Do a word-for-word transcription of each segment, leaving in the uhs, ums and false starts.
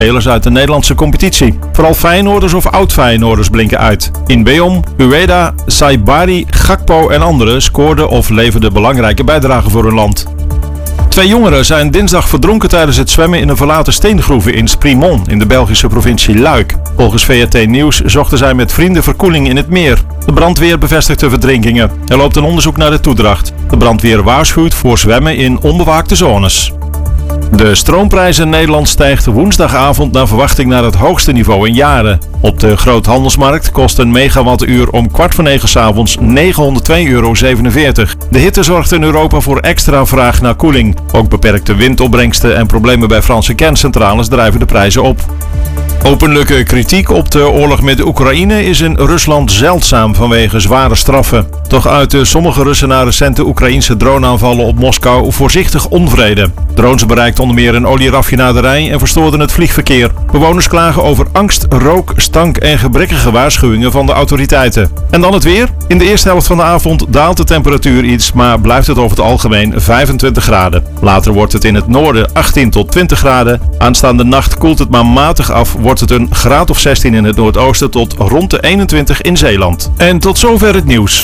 spelers uit de Nederlandse competitie. Vooral Feyenoorders of oud-Feyenoorders blinken uit. In Beom, Ueda, Saibari, Gakpo en anderen scoorden of leverden belangrijke bijdragen voor hun land. Twee jongeren zijn dinsdag verdronken tijdens het zwemmen in een verlaten steengroeven in Sprimont in de Belgische provincie Luik. Volgens V R T Nieuws zochten zij met vrienden verkoeling in het meer. De brandweer bevestigt de verdrinkingen. Er loopt een onderzoek naar de toedracht. De brandweer waarschuwt voor zwemmen in onbewaakte zones. De stroomprijs in Nederland stijgt woensdagavond naar verwachting naar het hoogste niveau in jaren. Op de groothandelsmarkt kost een megawattuur om kwart voor negen 's avonds negenhonderdtwee euro zevenenveertig. De hitte zorgt in Europa voor extra vraag naar koeling. Ook beperkte windopbrengsten en problemen bij Franse kerncentrales drijven de prijzen op. Openlijke kritiek op de oorlog met Oekraïne is in Rusland zeldzaam vanwege zware straffen. Toch uiten sommige Russen na recente Oekraïnse droneaanvallen op Moskou voorzichtig onvrede. Drones bereikten onder meer een olieraffinaderij en verstoorden het vliegverkeer. Bewoners klagen over angst, rook, stank en gebrekkige waarschuwingen van de autoriteiten. En dan het weer. In de eerste helft van de avond daalt de temperatuur iets, maar blijft het over het algemeen vijfentwintig graden. Later wordt het in het noorden achttien tot twintig graden. Aanstaande nacht koelt het maar matig af, wordt het een graad of zestien in het noordoosten tot rond de eenentwintig in Zeeland. En tot zover het nieuws.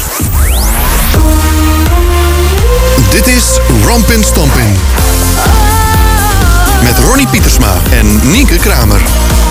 Dit is Rampin Stampin. Met Ronnie Pietersma en Nienke Kramer.